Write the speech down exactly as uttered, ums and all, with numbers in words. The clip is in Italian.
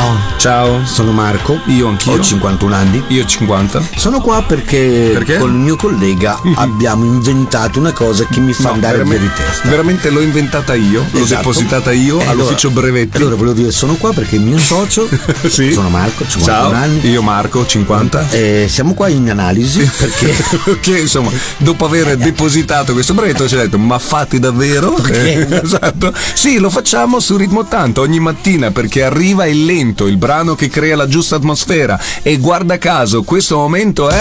Ciao. Ciao. Sono Marco. Io anch'io. Ho cinquantuno anni. Io cinquanta. Sono qua perché, perché? con il mio collega abbiamo inventato una cosa che mi fa no, andare via di testa. Veramente l'ho inventata io, l'ho Esatto. depositata io eh, all'ufficio allora, brevetti. Allora volevo dire, sono qua perché il mio socio, sì. sono Marco, cinquantuno Ciao. anni. Io Marco, cinquanta. Eh, siamo qua in analisi perché che insomma, dopo aver depositato questo brevetto ci ha detto: ma fatti davvero? Okay. Eh, esatto. Sì, lo facciamo su Ritmo ottanta ogni mattina perché arriva il lento, il brano che crea la giusta atmosfera, e guarda caso questo momento è